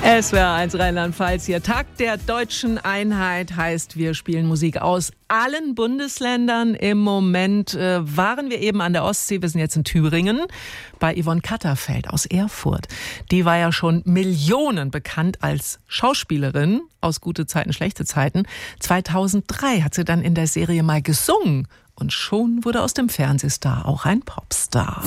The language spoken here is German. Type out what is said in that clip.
SWR1 Rheinland-Pfalz hier. Tag der deutschen Einheit heißt, wir spielen Musik aus allen Bundesländern. Im Moment waren wir eben an der Ostsee. Wir sind jetzt in Thüringen bei Yvonne Katterfeld aus Erfurt. Die war ja schon Millionen bekannt als Schauspielerin aus Gute Zeiten, schlechte Zeiten. 2003 hat sie dann in der Serie mal gesungen. Und schon wurde aus dem Fernsehstar auch ein Popstar.